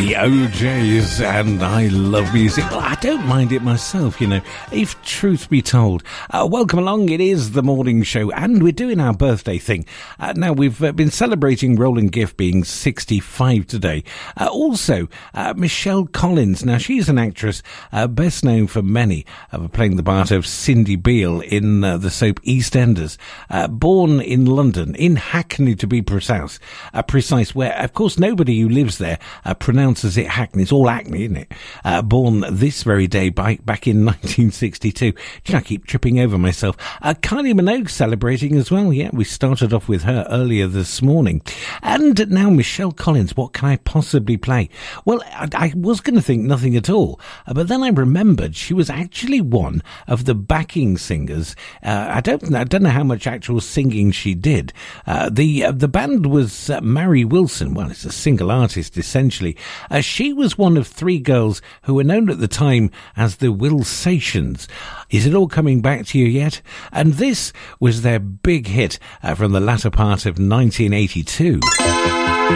The OJs, and I love music. Well, I don't mind it myself, you know, if truth be told. Welcome along. It is the morning show, and we're doing our birthday thing. Now, we've been celebrating Roland Gift being 65 today. Also, Michelle Collins. Now, she's an actress best known for many of playing the part of Cindy Beale in the soap EastEnders. Born in London, in Hackney to be precise, where, of course, nobody who lives there pronounces it Hackney. It's all Hackney, isn't it? Born this very day back in 1962. I keep tripping over myself. Kylie Minogue celebrating as well. Yeah, we started off with her earlier this morning. And now Michelle Collins. What can I possibly play? Well, I was going to think nothing at all. But then I remembered she was actually one of the backing singers. I don't know how much actual singing she did. The band was Mary Wilson. Well, it's a single artist, essentially. She was one of three girls who were known at the time as the Wilsations. Is it all coming back to you yet? And this was their big hit from the latter part of 1982.